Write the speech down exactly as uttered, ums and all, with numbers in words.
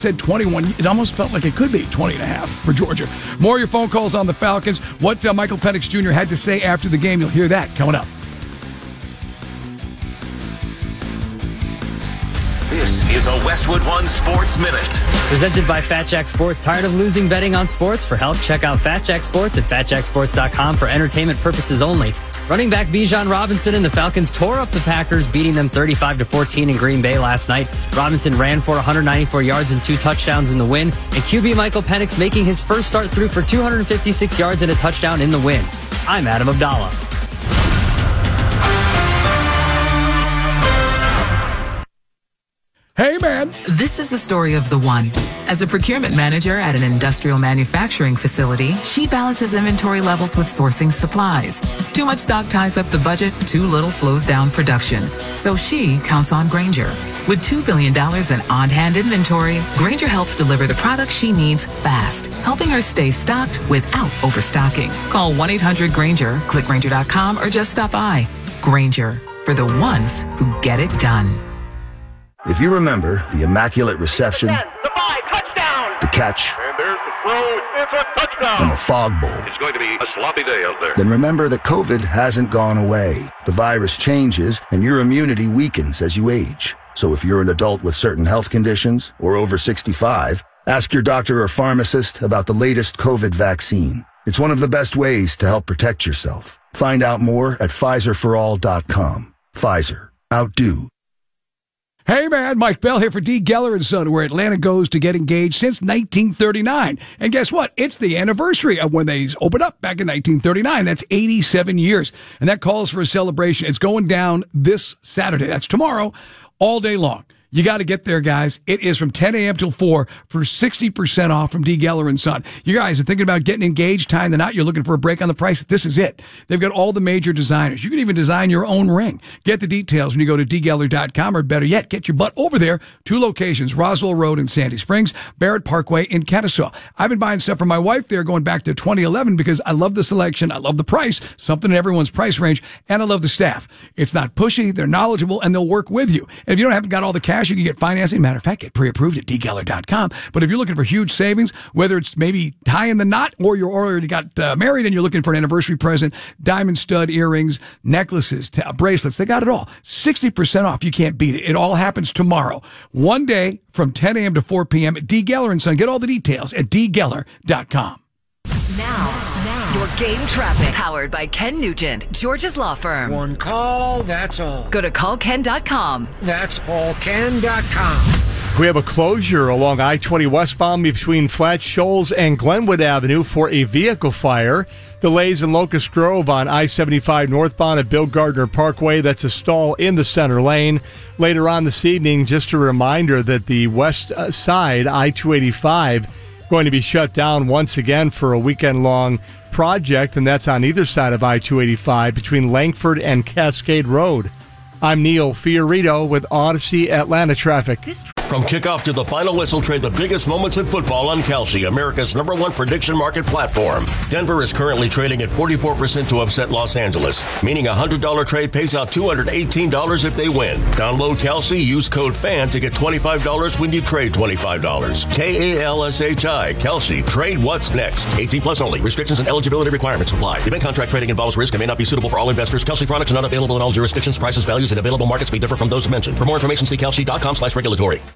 said twenty-one. It almost felt like it could be twenty and a half for Georgia. More of your phone calls on the Falcons. What uh, Michael Penix Junior had to say after the game, you'll hear that coming up. This is a Westwood One Sports Minute. Presented by Fat Jack Sports. Tired of losing betting on sports? For help, check out Fat Jack Sports at fat jack sports dot com for entertainment purposes only. Running back Bijan Robinson and the Falcons tore up the Packers, beating them thirty-five to fourteen in Green Bay last night. Robinson ran for one hundred ninety-four yards and two touchdowns in the win. And Q B Michael Penix making his first start through for two hundred fifty-six yards and a touchdown in the win. I'm Adam Abdallah. Hey, man. This is the story of the one. As a procurement manager at an industrial manufacturing facility, she balances inventory levels with sourcing supplies. Too much stock ties up the budget, too little slows down production. So she counts on Grainger. With two billion dollars in on-hand inventory, Grainger helps deliver the products she needs fast, helping her stay stocked without overstocking. Call one eight hundred Grainger, click Grainger dot com, or just stop by. Grainger, for the ones who get it done. If you remember the immaculate reception, the five, touchdown, the catch, and there's the throw, it's a touchdown, and the fog bowl, it's going to be a sloppy day out there. Then remember that COVID hasn't gone away. The virus changes, and your immunity weakens as you age. So if you're an adult with certain health conditions or over sixty-five, ask your doctor or pharmacist about the latest COVID vaccine. It's one of the best ways to help protect yourself. Find out more at Pfizer for all dot com. Pfizer. Outdo. Hey, man, Mike Bell here for D. Geller and Son, where Atlanta goes to get engaged since nineteen thirty-nine. And guess what? It's the anniversary of when they opened up back in nineteen thirty-nine. That's eighty-seven years. And that calls for a celebration. It's going down this Saturday. That's tomorrow, all day long. You got to get there, guys. It is from ten a.m. till four for sixty percent off from D. Geller and Son. You guys are thinking about getting engaged, tying the knot. You're looking for a break on the price. This is it. They've got all the major designers. You can even design your own ring. Get the details when you go to d geller dot com, or better yet, get your butt over there. Two locations, Roswell Road in Sandy Springs, Barrett Parkway in Kennesaw. I've been buying stuff for my wife there going back to twenty eleven because I love the selection. I love the price, something in everyone's price range, and I love the staff. It's not pushy. They're knowledgeable, and they'll work with you. And if you don't haven't got all the cash, you can get financing. Matter of fact, get pre-approved at d geller dot com. But if you're looking for huge savings, whether it's maybe tying the knot or you're already got uh, married and you're looking for an anniversary present, diamond stud earrings, necklaces, t- bracelets, they got it all. sixty percent off. You can't beat it. It all happens tomorrow. One day from ten a.m. to four p.m. at D. Geller and Son. Get all the details at d geller dot com. Now, now, your game traffic. Powered by Ken Nugent, Georgia's law firm. One call, that's all. Go to call ken dot com. That's all ken dot com. We have a closure along I twenty westbound between Flat Shoals and Glenwood Avenue for a vehicle fire. Delays in Locust Grove on I seventy-five northbound at Bill Gardner Parkway. That's a stall in the center lane. Later on this evening, just a reminder that the west side, I two eighty-five, going to be shut down once again for a weekend-long project, and that's on either side of I two eighty-five between Langford and Cascade Road. I'm Neil Fiorito with Odyssey Atlanta Traffic. From kickoff to the final whistle, trade the biggest moments in football on Kalshi, America's number one prediction market platform. Denver is currently trading at forty-four percent to upset Los Angeles, meaning a one hundred dollars trade pays out two hundred eighteen dollars if they win. Download Kalshi, use code FAN to get twenty-five dollars when you trade twenty-five dollars. K A L S H I, Kalshi. Trade what's next. eighteen plus only. Restrictions and eligibility requirements apply. Event contract trading involves risk and may not be suitable for all investors. Kalshi products are not available in all jurisdictions. Prices, values, and available markets may differ from those mentioned. For more information, see kalshi dot com slash regulatory.